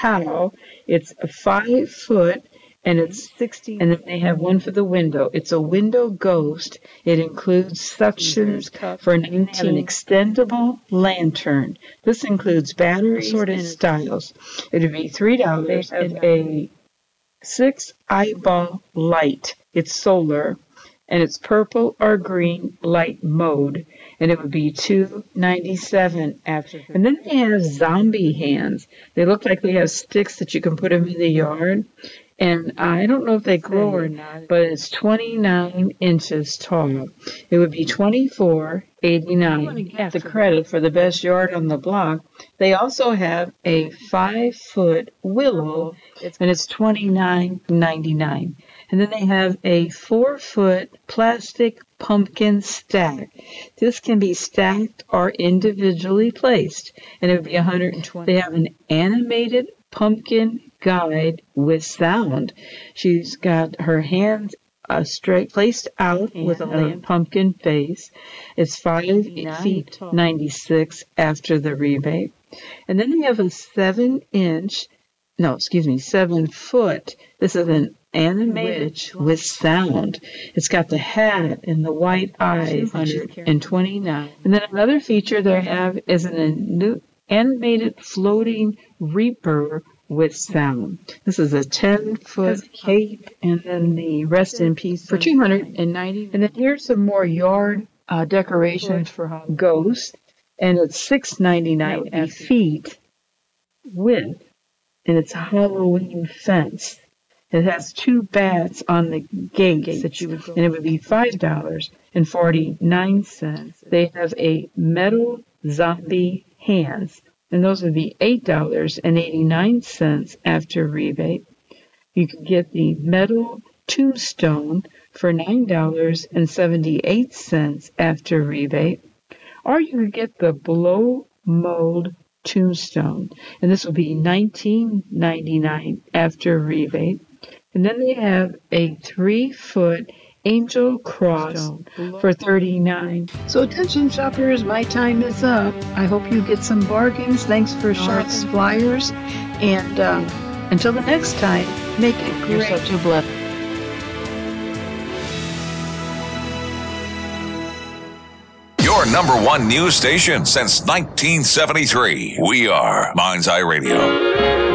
how. It's a 5 foot and it's 16. And then they have one for the window. It's a window ghost. It includes suctions for 19. An extendable lantern. This includes batteries and styles. It would be $3. They have a 6 eyeball light. It's solar. And it's purple or green light mode, and it would be $2.97 after. And then they have zombie hands. They look like they have sticks that you can put them in the yard. And I don't know if they grow or not, but it's 29 inches tall. It would be $24.89. Get the credit for the best yard on the block. They also have a 5 foot willow, and it's $29.99. And then they have a 4 foot plastic pumpkin stack. This can be stacked or individually placed, and it would be $120. They have an animated pumpkin guide with sound. She's got her hands straight placed out with a pumpkin face. It's 5 feet 96 after the rebate. And then they have a 7 foot. This is an animated with sound. It's got the hat and the white eyes, $129. And then another feature they have is an animated floating reaper with sound. This is a 10-foot cape, and then the rest in peace for $290. And then here's some more yard decorations for ghosts, and it's $6.99 feet width, and it's a Halloween fence. It has 2 bats on the gates that you would go, and it would be $5.49. They have a metal zombie hands, and those would be $8.89 after rebate. You could get the metal tombstone for $9.78 after rebate, or you could get the blow mold tombstone, and this will be $19.99 after rebate. And then they have a 3-foot angel cross for $39. So attention shoppers, my time is up. I hope you get some bargains. Thanks for Shorts Flyers. And until the next time, make it great. You're such a blessing. Your number one news station since 1973. We are Mind's Eye Radio.